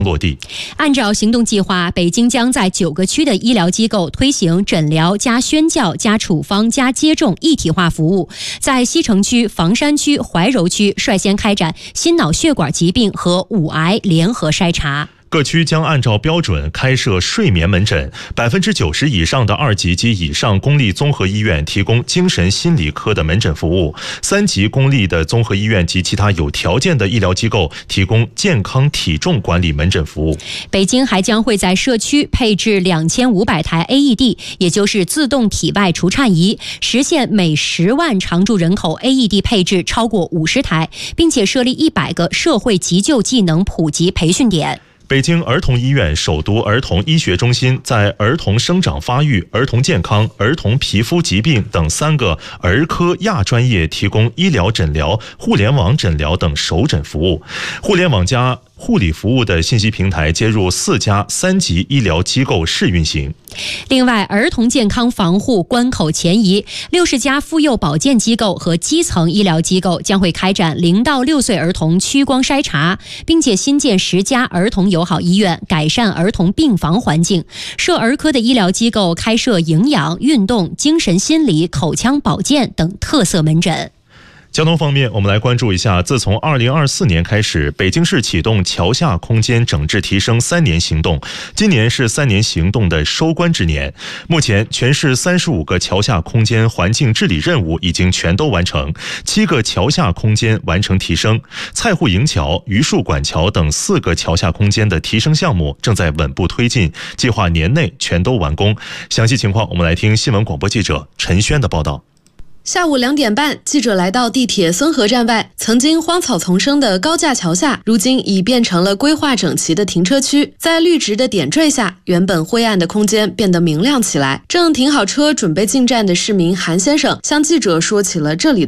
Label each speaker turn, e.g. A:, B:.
A: 落地。
B: 按照行动计划，北京将在9个区的医疗机构推行诊疗加宣教加处方加接种一体化服务，在西城区、房山区、怀柔区率先开展心脑血管疾病和5癌联合筛查。
A: 各区将按照标准开设睡眠门诊，90%以上的2级及以上公立综合医院提供精神心理科的门诊服务，3级公立的综合医院及其他有条件的医疗机构提供健康体重管理门诊服务。
B: 北京还将会在社区配置2500台 AED， 也就是自动体外除颤仪，实现每10万常住人口 AED 配置超过50台，并且设立100个社会急救技能普及培训点。
A: 北京儿童医院首都儿童医学中心在儿童生长发育、儿童健康、儿童皮肤疾病等3个儿科亚专业提供医疗诊疗、互联网诊疗等首诊服务。互联网加护理服务的信息平台接入4家3级医疗机构试运行。
B: 另外，儿童健康防护关口前移，60家妇幼保健机构和基层医疗机构将会开展0到6岁儿童屈光筛查，并且新建10家儿童友好医院，改善儿童病房环境。涉儿科的医疗机构开设营养、运动、精神心理、口腔保健等特色门诊。
A: 交通方面，我们来关注一下，自从2024年开始，北京市启动桥下空间整治提升3年行动，今年是3年行动的收官之年。目前，全市35个桥下空间环境治理任务已经全都完成，7个桥下空间完成提升，蔡户营桥、榆树管桥等4个桥下空间的提升项目正在稳步推进，计划年内全都完工。详细情况，我们来听新闻广播记者陈轩的报道。
C: 下午2点半，记者来到地铁孙河站外，曾经荒草丛生的高架桥下，如今已变成了规划整齐的停车区。在绿植的点缀下，原本灰暗的空间变得明亮起来。正停好车准备进站的市民韩先生向记者说起了这里的